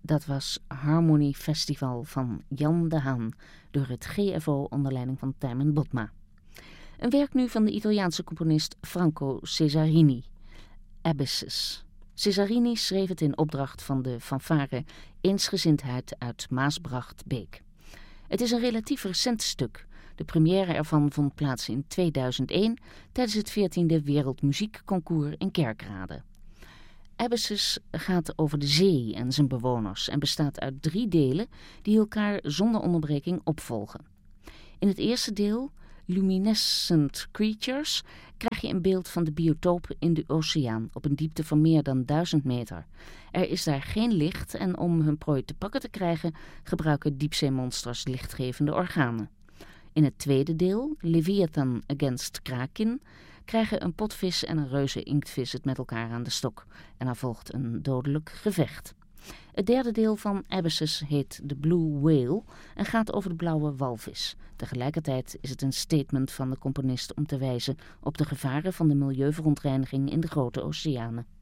Dat was Harmony Festival van Jan de Haan door het GFO onder leiding van Tijmen Botma. Een werk nu van de Italiaanse componist Franco Cesarini, Abysses. Cesarini schreef het in opdracht van de fanfare Eensgezindheid uit Maasbracht-Beek. Het is een relatief recent stuk. De première ervan vond plaats in 2001 tijdens het 14e Wereldmuziekconcours in Kerkrade. Abysses gaat over de zee en zijn bewoners en bestaat uit 3 delen die elkaar zonder onderbreking opvolgen. In het eerste deel, Luminescent Creatures, krijg je een beeld van de biotoop in de oceaan op een diepte van meer dan 1000 meter. Er is daar geen licht en om hun prooi te pakken te krijgen gebruiken diepzeemonsters lichtgevende organen. In het tweede deel, Leviathan Against Kraken, krijgen een potvis en een reuze inktvis het met elkaar aan de stok. En er volgt een dodelijk gevecht. Het derde deel van Abysses heet The Blue Whale en gaat over de blauwe walvis. Tegelijkertijd is het een statement van de componist om te wijzen op de gevaren van de milieuverontreiniging in de grote oceanen.